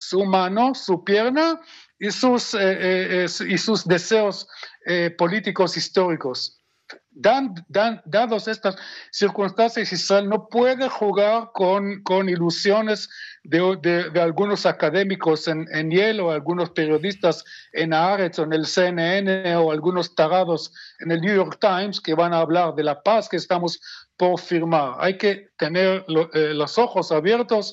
su mano, su pierna y sus deseos políticos históricos. Dados estas circunstancias, Israel no puede jugar con ilusiones de algunos académicos en Yale, o algunos periodistas en Haaretz o en el CNN, o algunos tarados en el New York Times que van a hablar de la paz que estamos por firmar. Hay que tener los ojos abiertos,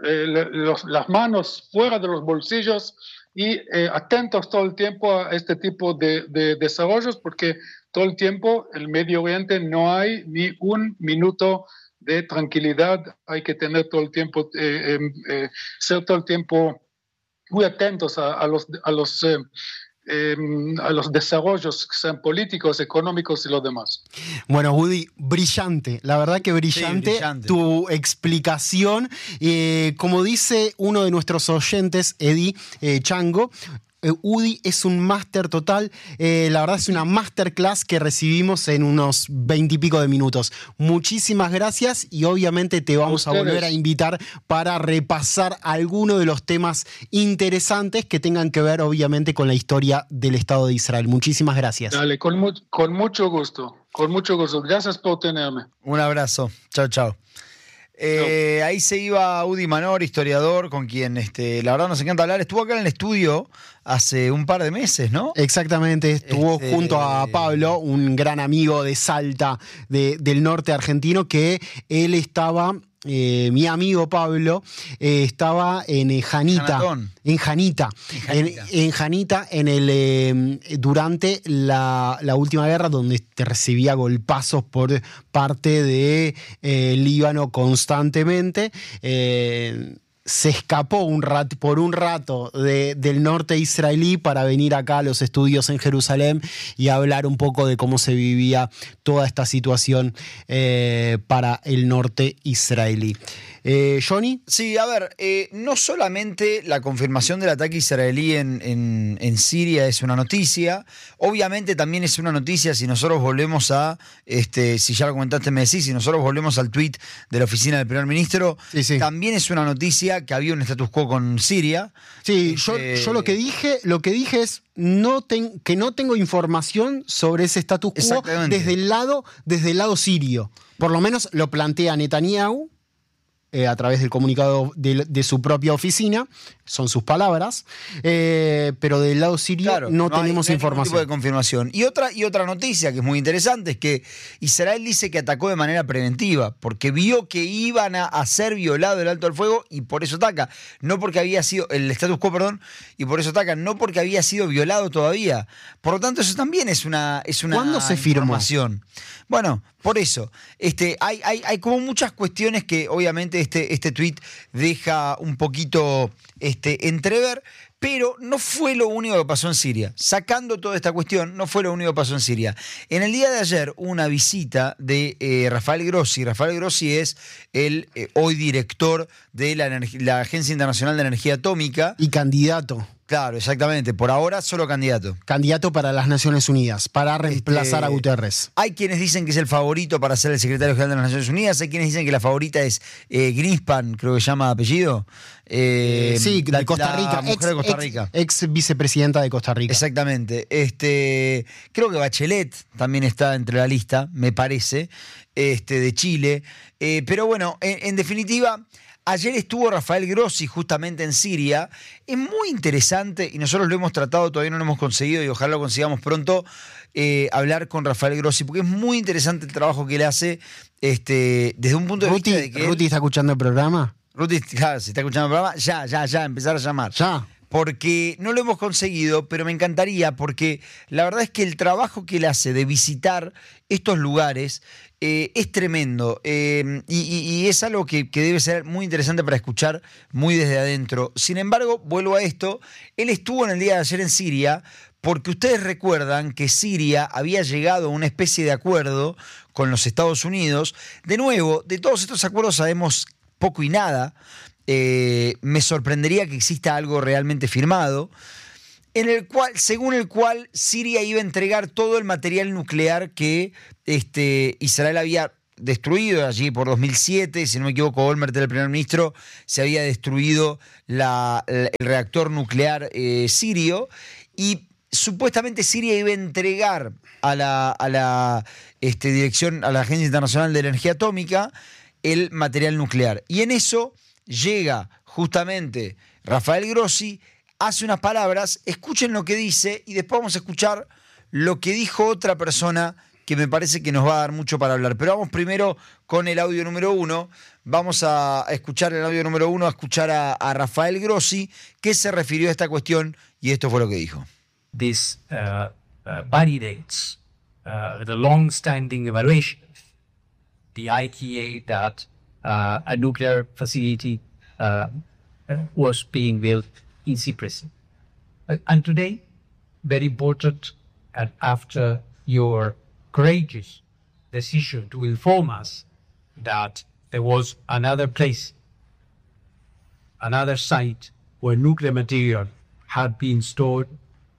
las manos fuera de los bolsillos y atentos todo el tiempo a este tipo de desarrollos, porque todo el tiempo en el Medio Oriente no hay ni un minuto de tranquilidad. Hay que tener todo el tiempo, ser todo el tiempo muy atentos a los desarrollos, que sean políticos, económicos y los demás. Bueno, Udi, brillante, la verdad que brillante, sí, brillante. Tu explicación. Como dice uno de nuestros oyentes, Eddie Chango, Udi es un máster total, la verdad es una masterclass que recibimos en unos 20 y pico de minutos. Muchísimas gracias y obviamente te vamos a volver a invitar para repasar algunos de los temas interesantes que tengan que ver obviamente con la historia del Estado de Israel. Muchísimas gracias. Dale, con mucho gusto, Gracias por tenerme. Un abrazo, chao, chao. Ahí se iba Udi Manor, historiador, con quien la verdad nos encanta hablar. Estuvo acá en el estudio hace un par de meses, ¿no? Exactamente, estuvo junto a Pablo, un gran amigo de Salta, del norte argentino, que él estaba... mi amigo Pablo estaba en Janita. En Janita. En Janita, durante la última guerra, donde te recibía golpazos por parte de Líbano constantemente. Se escapó por un rato del norte israelí para venir acá a los estudios en Jerusalén y hablar un poco de cómo se vivía toda esta situación para el norte israelí. ¿Johnny? Sí, a ver, no solamente la confirmación del ataque israelí en Siria es una noticia, obviamente también es una noticia si nosotros volvemos si ya lo comentaste me decís, si nosotros volvemos al tuit de la oficina del primer ministro, sí. También es una noticia que había un status quo con Siria. Sí, yo lo que dije es que no tengo información sobre ese status quo desde el lado sirio. Por lo menos lo plantea Netanyahu a través del comunicado de su propia oficina, son sus palabras, pero del lado sirio no tenemos información. Tipo de confirmación. Y otra noticia que es muy interesante es que Israel dice que atacó de manera preventiva, porque vio que iban a ser violado el alto al fuego y por eso ataca. No porque había sido, el status quo, y por eso ataca, no porque había sido violado todavía. Por lo tanto, eso también es una ¿Cuándo se información. Bueno, por eso, hay como muchas cuestiones que obviamente este tuit deja un poquito entrever, pero no fue lo único que pasó en Siria. Sacando toda esta cuestión, no fue lo único que pasó en Siria. En el día de ayer, una visita de Rafael Grossi. Rafael Grossi es el hoy director de la Agencia Internacional de Energía Atómica. Y candidato. Claro, exactamente. Por ahora, solo candidato. Candidato para las Naciones Unidas, para reemplazar a Guterres. Hay quienes dicen que es el favorito para ser el secretario general de las Naciones Unidas. Hay quienes dicen que la favorita es Greenspan, creo que se llama apellido. Sí, de Costa Rica. La mujer de Costa Rica. Ex vicepresidenta de Costa Rica. Exactamente. Creo que Bachelet también está entre la lista, me parece, de Chile. Pero bueno, en definitiva... Ayer estuvo Rafael Grossi justamente en Siria. Es muy interesante y nosotros lo hemos tratado, todavía no lo hemos conseguido y ojalá lo consigamos pronto, hablar con Rafael Grossi, porque es muy interesante el trabajo que él hace desde un punto de vista de que... ¿Ruti está escuchando el programa? Ruti, claro, si está escuchando el programa, ya, empezar a llamar. Ya. Porque no lo hemos conseguido, pero me encantaría, porque la verdad es que el trabajo que él hace de visitar estos lugares es tremendo y es algo que debe ser muy interesante para escuchar muy desde adentro. Sin embargo, vuelvo a esto, él estuvo en el día de ayer en Siria porque ustedes recuerdan que Siria había llegado a una especie de acuerdo con los Estados Unidos. De nuevo, de todos estos acuerdos sabemos poco y nada. Me sorprendería que exista algo realmente firmado, según el cual Siria iba a entregar todo el material nuclear que Israel había destruido allí por 2007, si no me equivoco, Olmert era el primer ministro, se había destruido el reactor nuclear sirio, y supuestamente Siria iba a entregar a la dirección, a la Agencia Internacional de Energía Atómica, el material nuclear. Y en eso llega justamente Rafael Grossi, hace unas palabras, escuchen lo que dice y después vamos a escuchar lo que dijo otra persona que me parece que nos va a dar mucho para hablar. Pero vamos primero con el audio número 1. Vamos a escuchar el audio número 1, a escuchar a Rafael Grossi, que se refirió a esta cuestión y esto fue lo que dijo. This validates the long-standing evaluation, the ITA, that a nuclear facility was being built in secrecy. And today, very important, and after your courageous decision to inform us that there was another place, another site where nuclear material had been stored,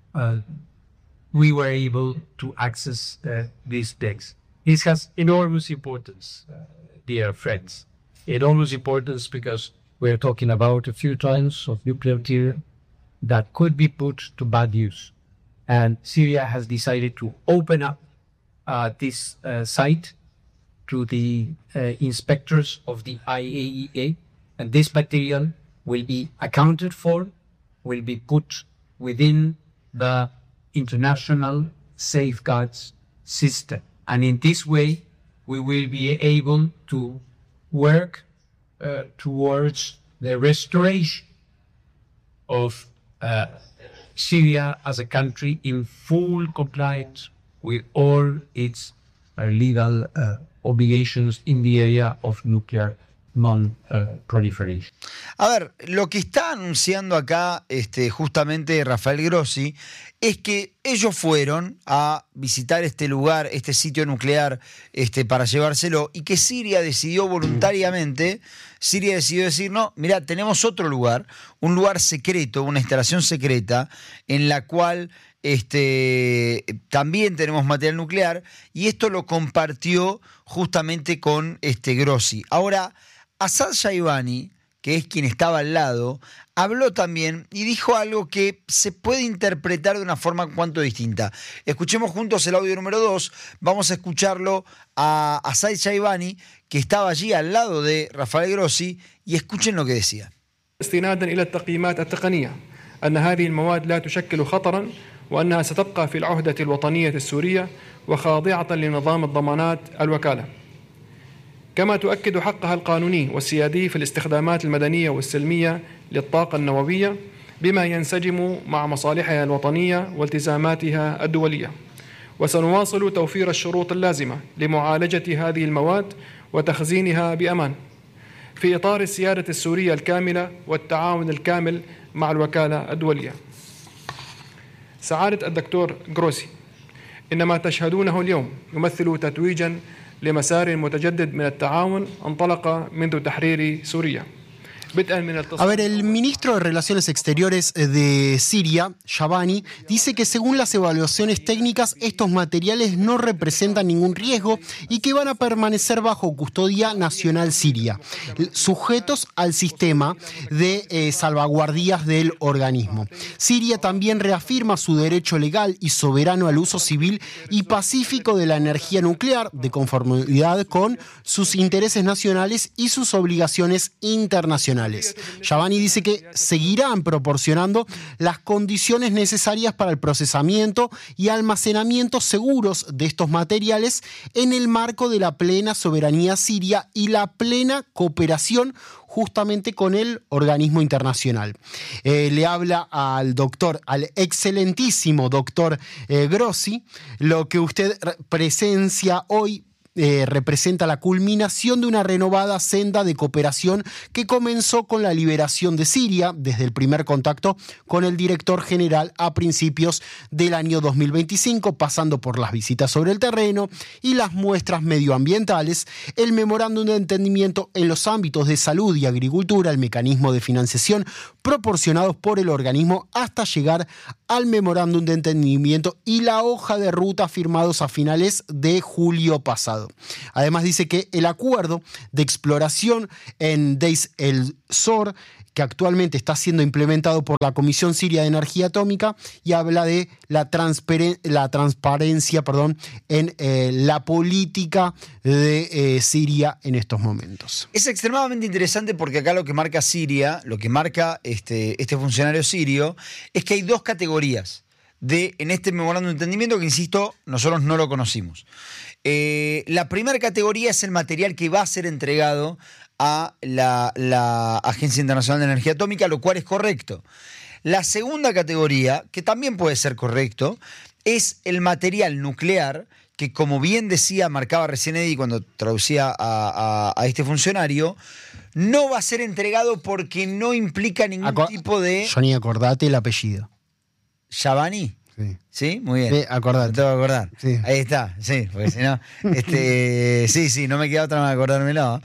we were able to access these decks. This has enormous importance, dear friends. Enormous importance because we're talking about a few tons of nuclear material that could be put to bad use. And Syria has decided to open up this site to the inspectors of the IAEA, and this material will be accounted for, will be put within the international safeguards system. And in this way, we will be able to work towards the restoration of Syria as a country in full compliance with all its legal obligations in the area of nuclear non-proliferation. A ver, lo que está anunciando acá justamente Rafael Grossi es que ellos fueron a visitar este lugar, este sitio nuclear, para llevárselo, y que Siria decidió voluntariamente, Siria decidió decir, no, mirá, tenemos otro lugar, un lugar secreto, una instalación secreta, en la cual también tenemos material nuclear, y esto lo compartió justamente con Grossi. Ahora, Asad Shaibani, que es quien estaba al lado, habló también y dijo algo que se puede interpretar de una forma un cuanto distinta. Escuchemos juntos el audio número 2. Vamos a escucharlo a Asad Shaibani, que estaba allí al lado de Rafael Grossi, y escuchen lo que decía. استنادا إلى التقييمات التقنية أن هذه المواد لا تشكل خطرا وأنها ستبقى في العهدة الوطنية السورية وخاضعة لنظام الضمانات الوكالة. كما تؤكد حقها القانوني والسيادي في الاستخدامات المدنية والسلمية للطاقة النووية بما ينسجم مع مصالحها الوطنية والتزاماتها الدولية. وسنواصل توفير الشروط اللازمة لمعالجة هذه المواد وتخزينها بأمان في إطار السيادة السورية الكاملة والتعاون الكامل مع الوكالة الدولية. سعادة الدكتور جروسي، إن ما تشهدونه اليوم يمثل تتويجاً لمسار متجدد من التعاون انطلق منذ تحرير سوريا. A ver, el ministro de Relaciones Exteriores de Siria, Shaibani, dice que según las evaluaciones técnicas, estos materiales no representan ningún riesgo y que van a permanecer bajo custodia nacional siria, sujetos al sistema de salvaguardias del organismo. Siria también reafirma su derecho legal y soberano al uso civil y pacífico de la energía nuclear, de conformidad con sus intereses nacionales y sus obligaciones internacionales. Shaibani dice que seguirán proporcionando las condiciones necesarias para el procesamiento y almacenamiento seguros de estos materiales en el marco de la plena soberanía siria y la plena cooperación justamente con el organismo internacional. Le habla al excelentísimo doctor Grossi. Lo que usted presencia hoy representa la culminación de una renovada senda de cooperación que comenzó con la liberación de Siria desde el primer contacto con el director general a principios del año 2025, pasando por las visitas sobre el terreno y las muestras medioambientales, el memorándum de entendimiento en los ámbitos de salud y agricultura, el mecanismo de financiación proporcionados por el organismo hasta llegar al memorándum de entendimiento y la hoja de ruta firmados a finales de julio pasado. Además dice que el acuerdo de exploración en Deir el-Zor, que actualmente está siendo implementado por la Comisión Siria de Energía Atómica, y habla de la transparencia en la política de Siria en estos momentos. Es extremadamente interesante porque acá lo que marca Siria, lo que marca este funcionario sirio, es que hay dos categorías en este memorándum de entendimiento que, insisto, nosotros no lo conocimos. La primera categoría es el material que va a ser entregado a la Agencia Internacional de Energía Atómica, lo cual es correcto. La segunda categoría, que también puede ser correcto, es el material nuclear que, como bien decía, marcaba recién Eddie cuando traducía a este funcionario, no va a ser entregado porque no implica ningún tipo de... Johnny, acordate el apellido. ¿Shabani? Sí, muy bien. Sí, acordate. Me tengo que acordar. Sí. Ahí está, sí, porque si no, sí, no me queda otra más de acordármelo.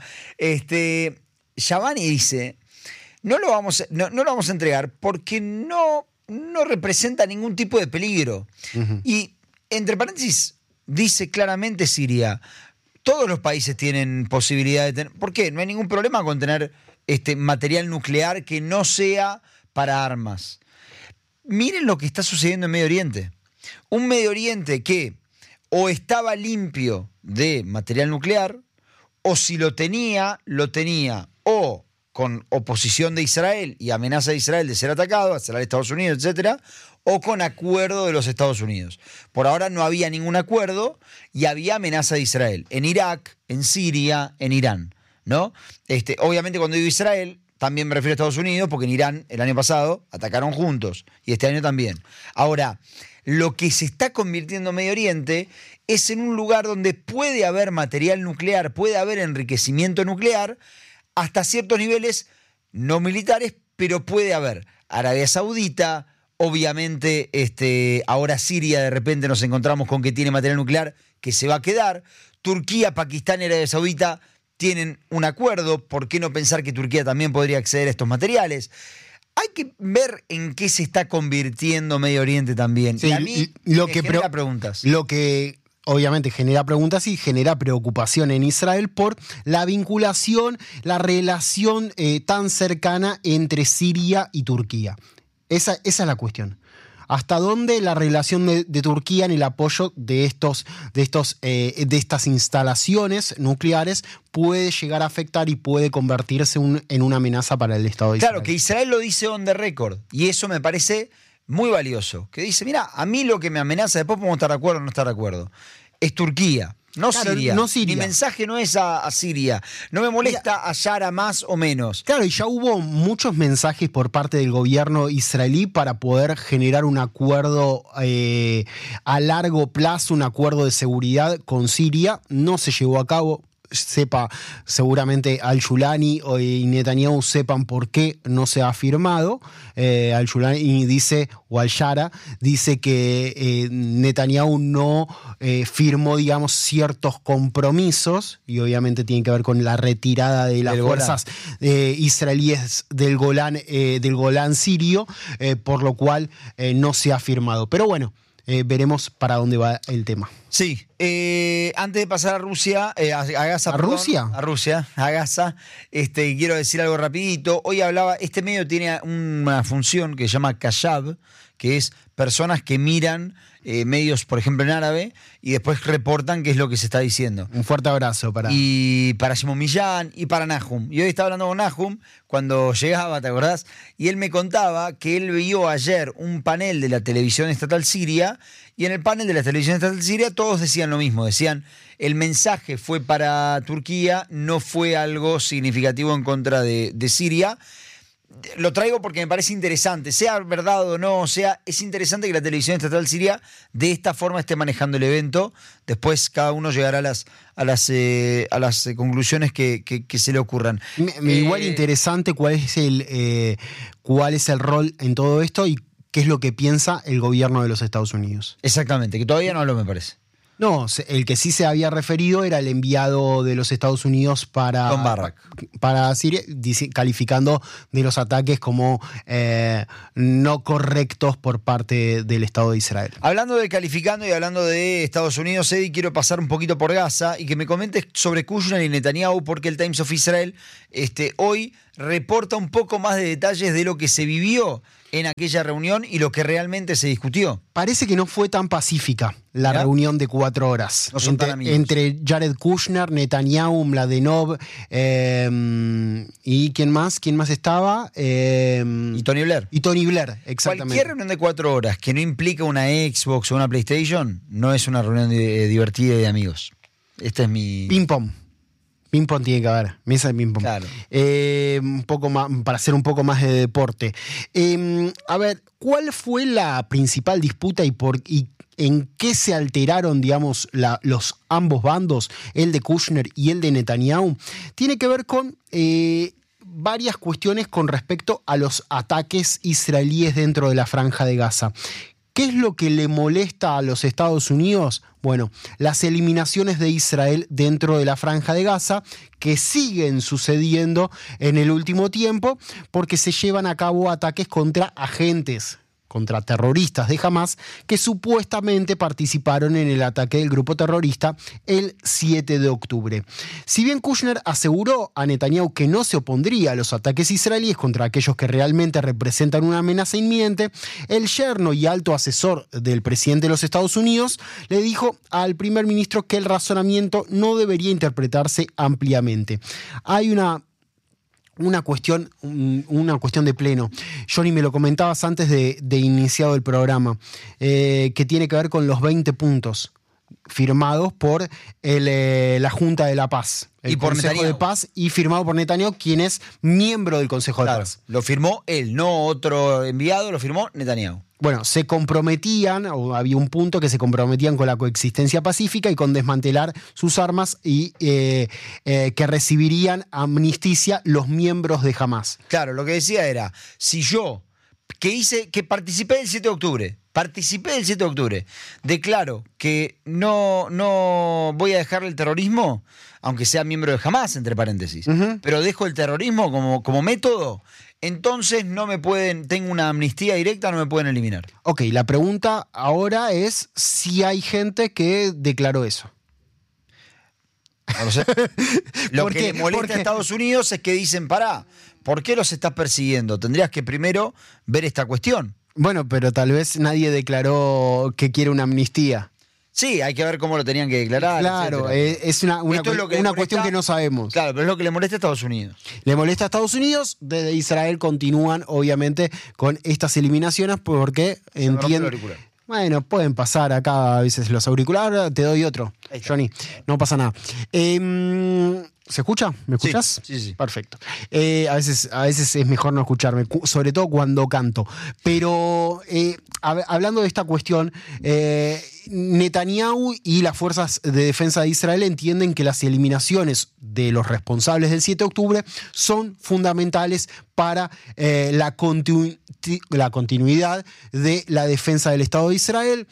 Shabani dice, no lo vamos a entregar porque no representa ningún tipo de peligro. Uh-huh. Y, entre paréntesis, dice claramente Siria, todos los países tienen posibilidad de tener... ¿Por qué? No hay ningún problema con tener material nuclear que no sea para armas. Miren lo que está sucediendo en Medio Oriente. Un Medio Oriente que o estaba limpio de material nuclear, o si lo tenía o con oposición de Israel y amenaza de Israel de ser atacado, hacia Estados Unidos, etcétera, o con acuerdo de los Estados Unidos. Por ahora no había ningún acuerdo y había amenaza de Israel en Irak, en Siria, en Irán, ¿no? Obviamente cuando digo Israel también me refiero a Estados Unidos, porque en Irán el año pasado atacaron juntos y este año también. Ahora, lo que se está convirtiendo en Medio Oriente es en un lugar donde puede haber material nuclear, puede haber enriquecimiento nuclear hasta ciertos niveles no militares, pero puede haber. Arabia Saudita, obviamente ahora Siria, de repente nos encontramos con que tiene material nuclear que se va a quedar. Turquía, Pakistán y Arabia Saudita tienen un acuerdo. ¿Por qué no pensar que Turquía también podría acceder a estos materiales? Hay que ver en qué se está convirtiendo Medio Oriente también. Sí, y a mí me genera preguntas. Lo que obviamente genera preguntas y genera preocupación en Israel por la vinculación, la relación tan cercana entre Siria y Turquía. Esa es la cuestión. ¿Hasta dónde la relación de Turquía en el apoyo de estas instalaciones nucleares puede llegar a afectar y puede convertirse en una amenaza para el Estado de Israel? Claro, que Israel lo dice on the record, y eso me parece muy valioso. Que dice, mira, a mí lo que me amenaza, después podemos estar de acuerdo o no estar de acuerdo, es Turquía. No, claro, Siria. No Siria. Mi mensaje no es a Siria. No me molesta hallar a más o menos. Claro, y ya hubo muchos mensajes por parte del gobierno israelí para poder generar un acuerdo a largo plazo, un acuerdo de seguridad con Siria. No se llevó a cabo. Sepa seguramente Al-Shulani y Netanyahu sepan por qué no se ha firmado. Al-Shulani dice, o Al-Shara dice que Netanyahu no firmó, digamos, ciertos compromisos, y obviamente tiene que ver con la retirada de las fuerzas israelíes del Golán sirio, por lo cual no se ha firmado. Pero bueno, veremos para dónde va el tema. Sí, antes de pasar a Rusia, a Gaza. ¿A Rusia? A Rusia, a Gaza, quiero decir algo rapidito. Hoy hablaba, este medio tiene una función que se llama Kashab, que es personas que miran medios, por ejemplo, en árabe, y después reportan qué es lo que se está diciendo. Un fuerte abrazo para Shimon Millán y para Nahum. Y hoy estaba hablando con Nahum cuando llegaba, ¿te acordás? Y él me contaba que él vio ayer un panel de la televisión estatal siria, y en el panel de la televisión estatal siria todos decían lo mismo. Decían, el mensaje fue para Turquía, no fue algo significativo en contra de Siria. Lo traigo porque me parece interesante, sea verdad o no, es interesante que la televisión estatal siria de esta forma esté manejando el evento. Después cada uno llegará a las conclusiones que se le ocurran. Igual interesante cuál es el rol en todo esto y qué es lo que piensa el gobierno de los Estados Unidos. Exactamente, que todavía no habló, me parece. No, el que sí se había referido era el enviado de los Estados Unidos para Siria, calificando de los ataques como no correctos por parte del Estado de Israel. Hablando de calificando y hablando de Estados Unidos, Eddie, quiero pasar un poquito por Gaza y que me comentes sobre Kushner y Netanyahu, porque el Times of Israel hoy reporta un poco más de detalles de lo que se vivió en aquella reunión y lo que realmente se discutió. Parece que no fue tan pacífica la reunión de 4 horas. No son tan amigos. Entre Jared Kushner, Netanyahu, Mladenov y ¿quién más? ¿Quién más estaba? Y Tony Blair. Y Tony Blair, exactamente. Cualquier reunión de 4 horas que no implica una Xbox o una PlayStation no es una reunión divertida y de amigos. Este es mi... Ping-pong. Ping-pong tiene que haber, mesa de ping-pong. Claro. Un poco más, para hacer un poco más de deporte. A ver, ¿cuál fue la principal disputa y en qué se alteraron, digamos, los ambos bandos, el de Kushner y el de Netanyahu? Tiene que ver con varias cuestiones con respecto a los ataques israelíes dentro de la Franja de Gaza. ¿Qué es lo que le molesta a los Estados Unidos? Bueno, las eliminaciones de Israel dentro de la Franja de Gaza, que siguen sucediendo en el último tiempo, porque se llevan a cabo ataques contra agentes, contra terroristas de Hamás, que supuestamente participaron en el ataque del grupo terrorista el 7 de octubre. Si bien Kushner aseguró a Netanyahu que no se opondría a los ataques israelíes contra aquellos que realmente representan una amenaza inminente, el yerno y alto asesor del presidente de los Estados Unidos le dijo al primer ministro que el razonamiento no debería interpretarse ampliamente. Hay una cuestión de pleno. Johnny, me lo comentabas antes de iniciado el programa, que tiene que ver con los 20 puntos firmados por la Junta de la Paz, el Consejo de Paz, y firmado por Netanyahu, quien es miembro del Consejo de Paz. Lo firmó él, no otro enviado, lo firmó Netanyahu. Bueno, se comprometían, o había un punto que se comprometían con la coexistencia pacífica y con desmantelar sus armas y que recibirían amnistía los miembros de Hamás. Claro, lo que decía era, si yo, que participé del 7 de octubre, declaro que no voy a dejar el terrorismo, aunque sea miembro de Hamás, entre paréntesis, pero dejo el terrorismo como método, entonces tengo una amnistía directa, no me pueden eliminar. Ok, la pregunta ahora es si hay gente que declaró eso. No lo sé. Lo que le molesta a Estados Unidos es que dicen, pará, ¿por qué los estás persiguiendo? Tendrías que primero ver esta cuestión. Bueno, pero tal vez nadie declaró que quiere una amnistía. Sí, hay que ver cómo lo tenían que declarar. Claro, es una cuestión que no sabemos. Claro, pero es lo que le molesta a Estados Unidos. Le molesta a Estados Unidos, desde Israel continúan obviamente con estas eliminaciones porque entienden... Bueno, pueden pasar acá a veces los auriculares, te doy otro, Johnny, no pasa nada. ¿Se escucha? ¿Me escuchas? Sí. Perfecto. A veces es mejor no escucharme, sobre todo cuando canto. Pero hablando de esta cuestión, Netanyahu y las fuerzas de defensa de Israel entienden que las eliminaciones de los responsables del 7 de octubre son fundamentales para la continuidad de la defensa del Estado de Israel.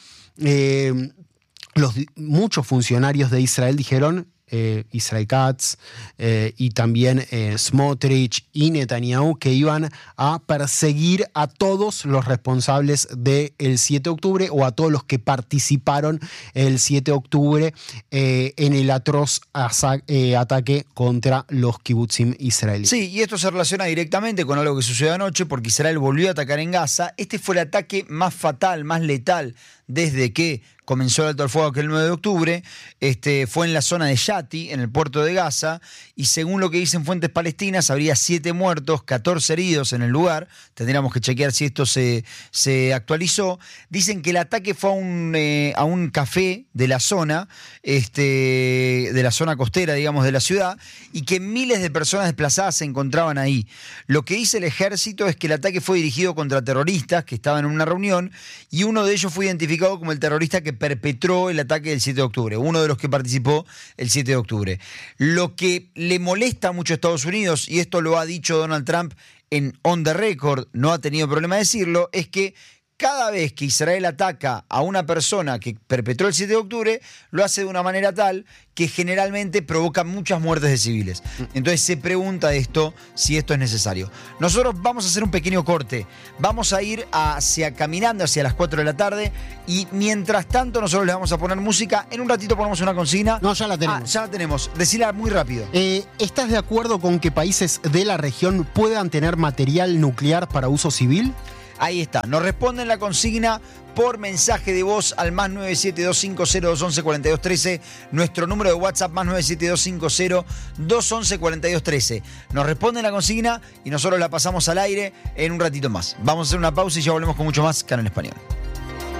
Muchos funcionarios de Israel dijeron, Israel Katz y también Smotrich y Netanyahu, que iban a perseguir a todos los responsables del 7 de octubre o a todos los que participaron el 7 de octubre en el atroz ataque contra los kibutzim israelíes. Sí, y esto se relaciona directamente con algo que sucedió anoche, porque Israel volvió a atacar en Gaza. Este fue el ataque más fatal, más letal desde que comenzó el alto al fuego aquel 9 de octubre, fue en la zona de Yati, en el puerto de Gaza, y según lo que dicen fuentes palestinas, habría 7 muertos, 14 heridos en el lugar. Tendríamos que chequear si esto se actualizó. Dicen que el ataque fue a un café de la zona, de la zona costera, digamos, de la ciudad, y que miles de personas desplazadas se encontraban ahí. Lo que dice el ejército es que el ataque fue dirigido contra terroristas que estaban en una reunión, y uno de ellos fue identificado como el terrorista que perpetró el ataque del 7 de octubre, uno de los que participó el 7 de octubre. Lo que le molesta mucho a Estados Unidos, y esto lo ha dicho Donald Trump en on the record, no ha tenido problema de decirlo, es que cada vez que Israel ataca a una persona que perpetró el 7 de octubre, lo hace de una manera tal que generalmente provoca muchas muertes de civiles. Entonces se pregunta esto, si esto es necesario. Nosotros vamos a hacer un pequeño corte. Vamos a ir caminando hacia las 4 de la tarde y mientras tanto nosotros le vamos a poner música. En un ratito ponemos una consigna. No, ya la tenemos. Ya la tenemos. Decila muy rápido. ¿Estás de acuerdo con que países de la región puedan tener material nuclear para uso civil? Ahí está. Nos responden la consigna por mensaje de voz al más 9725021144213. Nuestro número de WhatsApp más 9725021144213. Nos responden la consigna y nosotros la pasamos al aire en un ratito más. Vamos a hacer una pausa y ya volvemos con mucho más Canal Español.